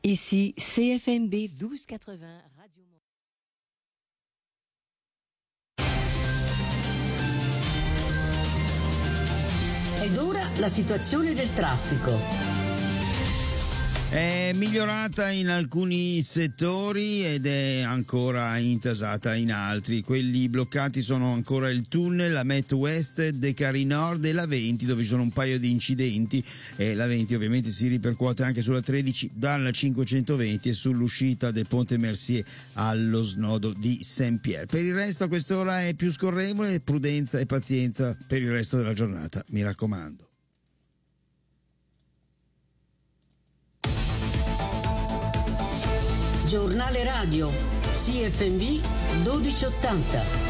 Ici CFMB 1280 Radio. Ed ora la situazione del traffico. È migliorata in alcuni settori ed è ancora intasata in altri. Quelli bloccati sono ancora il tunnel, la Met West, Decari Nord e la 20, dove ci sono un paio di incidenti, e la 20 ovviamente si ripercuote anche sulla 13 dalla 520 e sull'uscita del Ponte Mercier allo snodo di Saint-Pierre. Per il resto a quest'ora è più scorrevole, prudenza e pazienza per il resto della giornata, mi raccomando. Giornale radio CFMB 1280.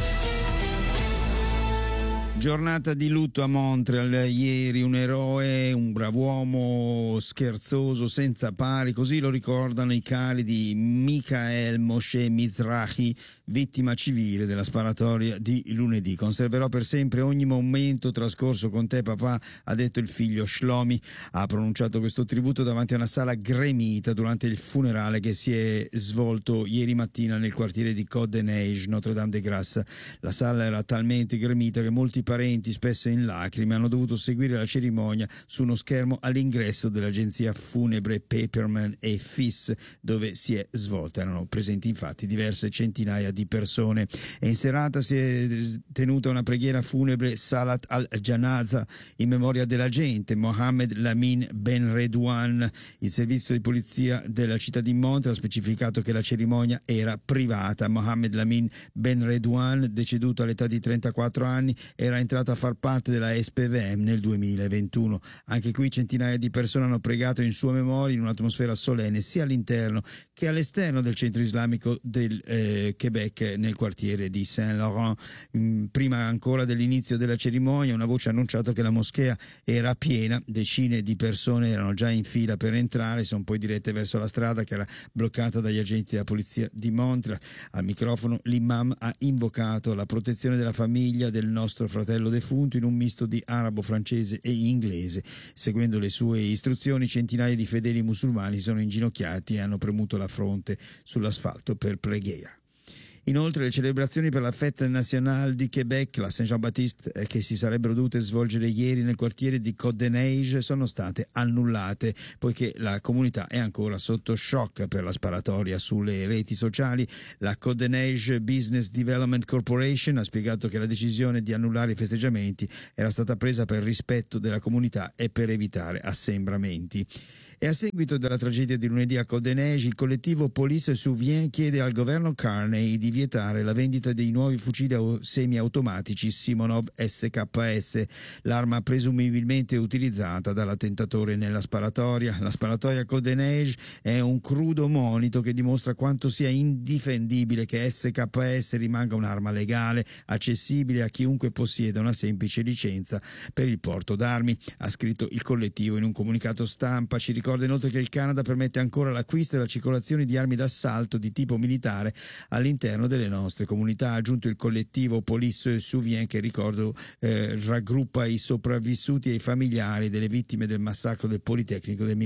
Giornata di lutto a Montreal ieri, un eroe, un brav'uomo scherzoso senza pari, così lo ricordano i cari di Michael Moshe Mizrahi, vittima civile della sparatoria di lunedì. Conserverò per sempre ogni momento trascorso con te papà, ha detto il figlio Shlomi. Ha pronunciato questo tributo davanti a una sala gremita durante il funerale che si è svolto ieri mattina nel quartiere di Côte des Neiges, Notre-Dame-des-Grâces. La sala era talmente gremita che molti parenti, spesso in lacrime, hanno dovuto seguire la cerimonia su uno schermo all'ingresso dell'agenzia funebre Paperman & Fils, dove si è svolta. Erano presenti infatti diverse centinaia di persone. E in serata si è tenuta una preghiera funebre Salat al-Janaza in memoria dell'agente Mohammed Lamin Ben Redouane. Il servizio di polizia della città di Montreal ha specificato che la cerimonia era privata. Mohammed Lamin Ben Redouane, deceduto all'età di 34 anni, era entrato a far parte della SPVM nel 2021. Anche qui centinaia di persone hanno pregato in sua memoria in un'atmosfera solenne sia all'interno che all'esterno del centro islamico del Quebec nel quartiere di Saint-Laurent. Prima ancora dell'inizio della cerimonia una voce ha annunciato che la moschea era piena, decine di persone erano già in fila per entrare, sono poi dirette verso la strada che era bloccata dagli agenti della polizia di Montreal. Al microfono l'imam ha invocato la protezione della famiglia del nostro fratello defunto in un misto di arabo, francese e inglese. Seguendo le sue istruzioni, centinaia di fedeli musulmani si sono inginocchiati e hanno premuto la fronte sull'asfalto per preghiera. Inoltre le celebrazioni per la Fête Nationale di Québec, la Saint-Jean-Baptiste, che si sarebbero dovute svolgere ieri nel quartiere di Côte des Neiges, sono state annullate poiché la comunità è ancora sotto shock per la sparatoria sulle reti sociali. La Côte des Neiges Business Development Corporation ha spiegato che la decisione di annullare i festeggiamenti era stata presa per rispetto della comunità e per evitare assembramenti. E a seguito della tragedia di lunedì a Côte des Neiges, il collettivo Police Souvien chiede al governo Carney di vietare la vendita dei nuovi fucili semiautomatici Simonov SKS, l'arma presumibilmente utilizzata dall'attentatore nella sparatoria. La sparatoria a Côte des Neiges è un crudo monito che dimostra quanto sia indifendibile che SKS rimanga un'arma legale, accessibile a chiunque possieda una semplice licenza per il porto d'armi, ha scritto il collettivo in un comunicato stampa. Ci ricorda inoltre che il Canada permette ancora l'acquisto e la circolazione di armi d'assalto di tipo militare all'interno delle nostre comunità, ha aggiunto il collettivo Police Souvien, che ricordo raggruppa i sopravvissuti e i familiari delle vittime del massacro del Politecnico del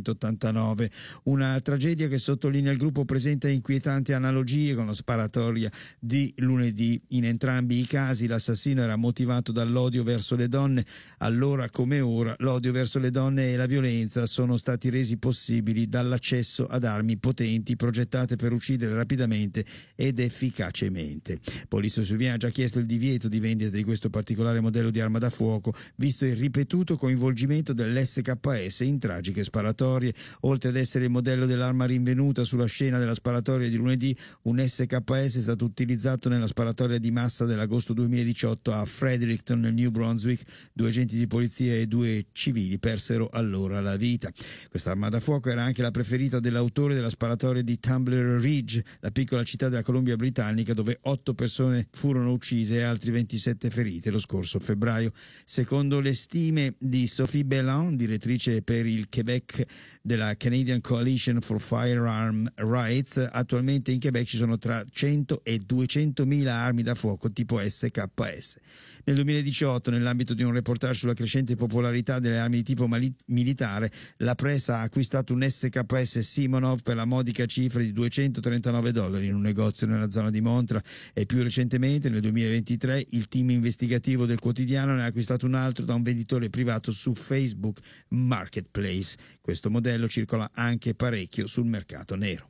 1989. Una tragedia che, sottolinea il gruppo, presenta inquietanti analogie con la sparatoria di lunedì. In entrambi i casi l'assassino era motivato dall'odio verso le donne. Allora come ora l'odio verso le donne e la violenza sono stati resi possibili dall'accesso ad armi potenti progettate per uccidere rapidamente ed efficacemente. Police Souvien ha già chiesto il divieto di vendita di questo particolare modello di arma da fuoco, visto il ripetuto coinvolgimento dell'SKS in tragiche sparatorie. Oltre ad essere il modello dell'arma rinvenuta sulla scena della sparatoria di lunedì, un SKS è stato utilizzato nella sparatoria di massa dell'agosto 2018 a Fredericton, nel New Brunswick. 2 agenti di polizia e 2 civili persero allora la vita. Questa arma da fuoco era anche la preferita dell'autore della sparatoria di Tumbler Ridge, la piccola città della Columbia Britannica, dove 8 persone furono uccise e altri 27 ferite lo scorso febbraio. Secondo le stime di Sophie Belland, direttrice per il Quebec della Canadian Coalition for Firearm Rights, attualmente in Quebec ci sono tra 100 e 200 mila armi da fuoco tipo SKS. Nel 2018, nell'ambito di un reportage sulla crescente popolarità delle armi di tipo militare, la Avres ha acquistato un SKS Simonov per la modica cifra di $239 in un negozio nella zona di Montra, e più recentemente nel 2023 il team investigativo del quotidiano ne ha acquistato un altro da un venditore privato su Facebook Marketplace. Questo modello circola anche parecchio sul mercato nero.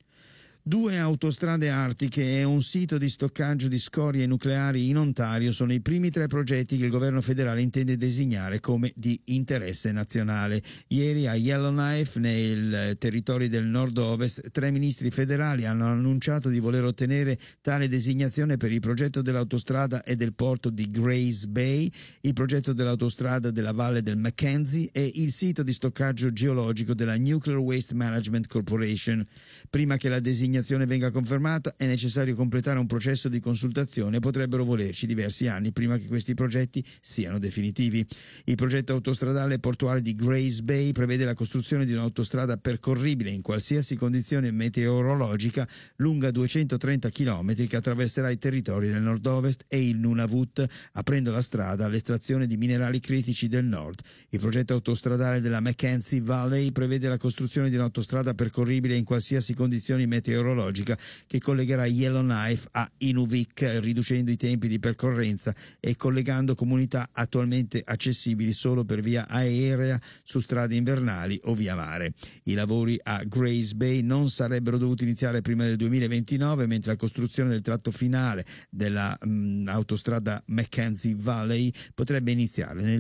2 autostrade artiche e un sito di stoccaggio di scorie nucleari in Ontario sono i primi 3 progetti che il governo federale intende designare come di interesse nazionale. Ieri a Yellowknife, nel territorio del nord-ovest, 3 ministri federali hanno annunciato di voler ottenere tale designazione per il progetto dell'autostrada e del porto di Grays Bay, il progetto dell'autostrada della valle del Mackenzie e il sito di stoccaggio geologico della Nuclear Waste Management Corporation. Prima che la designazione venga confermata è necessario completare un processo di consultazione e potrebbero volerci diversi anni prima che questi progetti siano definitivi. Il progetto autostradale portuale di Grays Bay prevede la costruzione di un'autostrada percorribile in qualsiasi condizione meteorologica lunga 230 km che attraverserà i territori del nord-ovest e il Nunavut, aprendo la strada all'estrazione di minerali critici del nord. Il progetto autostradale della Mackenzie Valley prevede la costruzione di un'autostrada percorribile in qualsiasi condizioni meteorologica che collegherà Yellowknife a Inuvik, riducendo i tempi di percorrenza e collegando comunità attualmente accessibili solo per via aerea su strade invernali o via mare. I lavori a Grays Bay non sarebbero dovuti iniziare prima del 2029, mentre la costruzione del tratto finale della autostrada Mackenzie Valley potrebbe iniziare nel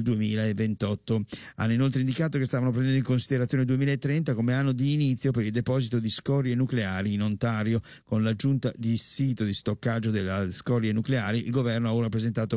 2028. Hanno inoltre indicato che stavano prendendo in considerazione il 2030 come anno di inizio per il deposito di scorie nucleari in Ontario. Con l'aggiunta di sito di stoccaggio delle scorie nucleari, il governo ha ora presentato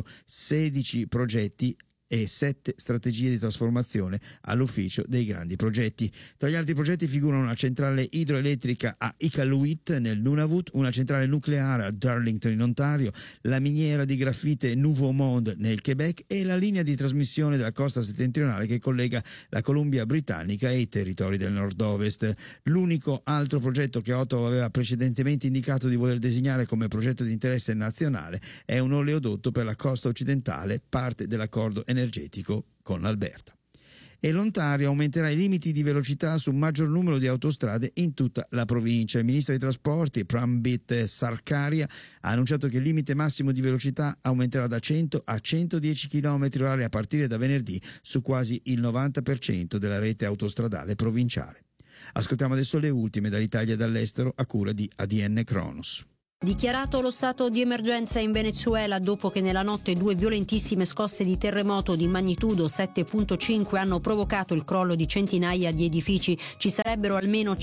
16 progetti e 7 strategie di trasformazione all'ufficio dei grandi progetti. Tra gli altri progetti figurano una centrale idroelettrica a Iqaluit nel Nunavut, una centrale nucleare a Darlington in Ontario, la miniera di grafite Nouveau Monde nel Quebec e la linea di trasmissione della costa settentrionale che collega la Columbia Britannica e i territori del nord-ovest. L'unico altro progetto che Ottawa aveva precedentemente indicato di voler designare come progetto di interesse nazionale è un oleodotto per la costa occidentale, parte dell'accordo energetico con l'Alberta. E l'Ontario aumenterà i limiti di velocità su un maggior numero di autostrade in tutta la provincia. Il ministro dei trasporti Prambit Sarkaria ha annunciato che il limite massimo di velocità aumenterà da 100 a 110 km/h a partire da venerdì su quasi il 90% della rete autostradale provinciale. Ascoltiamo adesso le ultime dall'Italia e dall'estero a cura di ADN Kronos. Dichiarato lo stato di emergenza in Venezuela dopo che nella notte 2 violentissime scosse di terremoto di magnitudo 7.5 hanno provocato il crollo di centinaia di edifici. Ci sarebbero almeno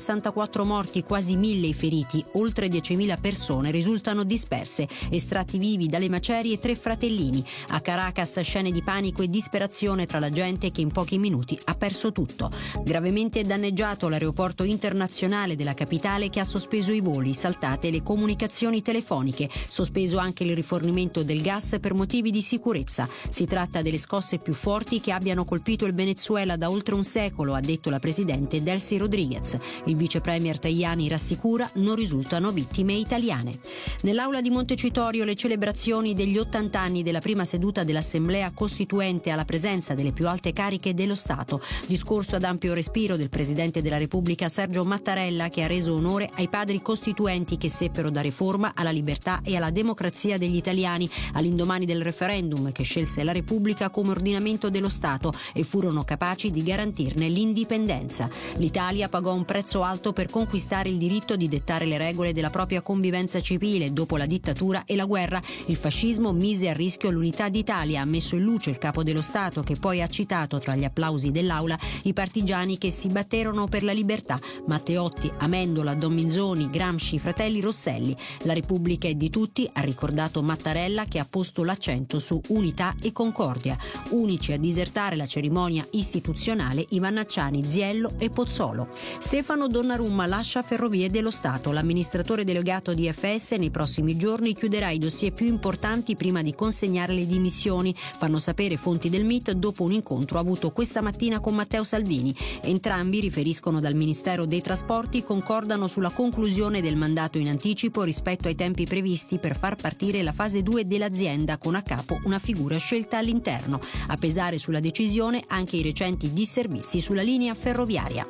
164 morti, quasi 1.000 i feriti, oltre 10.000 persone risultano disperse. Estratti vivi dalle macerie 3 fratellini. A Caracas scene di panico e disperazione tra la gente che in pochi minuti ha perso tutto. Gravemente danneggiato l'aeroporto internazionale della capitale che ha sospeso i voli, saltate le comunicazioni telefoniche, sospeso anche il rifornimento del gas per motivi di sicurezza. Si tratta delle scosse più forti che abbiano colpito il Venezuela da oltre un secolo, ha detto la presidente Delcy Rodriguez. Il vice premier Tajani rassicura: non risultano vittime italiane. Nell'aula di Montecitorio le celebrazioni degli 80 anni della prima seduta dell'Assemblea Costituente alla presenza delle più alte cariche dello Stato. Discorso ad ampio respiro del presidente della Repubblica Sergio Mattarella, che ha reso onore ai padri costituenti che seppero da riforma alla libertà e alla democrazia degli italiani all'indomani del referendum che scelse la Repubblica come ordinamento dello Stato e furono capaci di garantirne l'indipendenza. L'Italia pagò un prezzo alto per conquistare il diritto di dettare le regole della propria convivenza civile. Dopo la dittatura e la guerra, il fascismo mise a rischio l'unità d'Italia, ha messo in luce il capo dello Stato, che poi ha citato tra gli applausi dell'aula i partigiani che si batterono per la libertà: Matteotti, Amendola, Don Minzoni, Gramsci, fratelli Rosselli. La Repubblica è di tutti, ha ricordato Mattarella, che ha posto l'accento su unità e concordia. Unici a disertare la cerimonia istituzionale i Vannacciani, Ziello e Pozzolo. Stefano Donnarumma lascia Ferrovie dello Stato. L'amministratore delegato di FS nei prossimi giorni chiuderà i dossier più importanti prima di consegnare le dimissioni, fanno sapere fonti del MIT dopo un incontro avuto questa mattina con Matteo Salvini. Entrambi, riferiscono dal Ministero dei Trasporti, concordano sulla conclusione del mandato in anticipo anticipo rispetto ai tempi previsti per far partire la fase 2 dell'azienda, con a capo una figura scelta all'interno. A pesare sulla decisione anche i recenti disservizi sulla linea ferroviaria.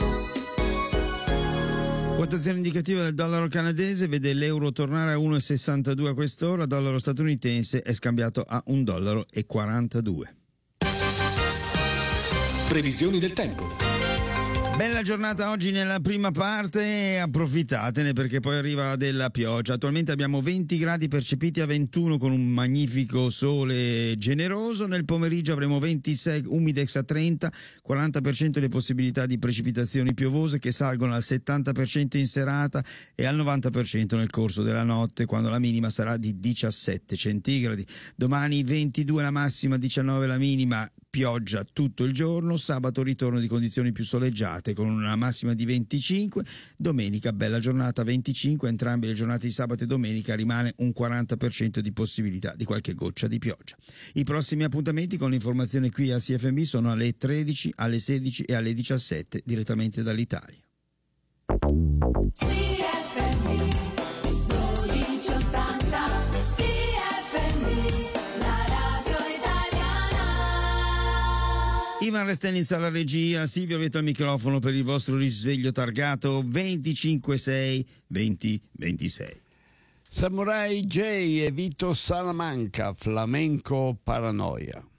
Quotazione indicativa del dollaro canadese vede l'euro tornare a 1,62 a quest'ora, il dollaro statunitense è scambiato a $1,42. Previsioni del tempo. Bella giornata oggi nella prima parte, approfittatene perché poi arriva della pioggia. Attualmente abbiamo 20 gradi percepiti a 21 con un magnifico sole generoso. Nel pomeriggio avremo 26 umidex a 30, 40% le possibilità di precipitazioni piovose che salgono al 70% in serata e al 90% nel corso della notte, quando la minima sarà di 17 centigradi. Domani 22 la massima, 19 la minima. Pioggia tutto il giorno, sabato ritorno di condizioni più soleggiate con una massima di 25, domenica bella giornata 25, entrambe le giornate di sabato e domenica rimane un 40% di possibilità di qualche goccia di pioggia. I prossimi appuntamenti con l'informazione qui a CFM sono alle 13, alle 16 e alle 17 direttamente dall'Italia. Ivan Restenis alla regia, Silvio Vieto al microfono per il vostro risveglio targato 256-2026. Samurai J e Vito Salamanca, Flamenco Paranoia.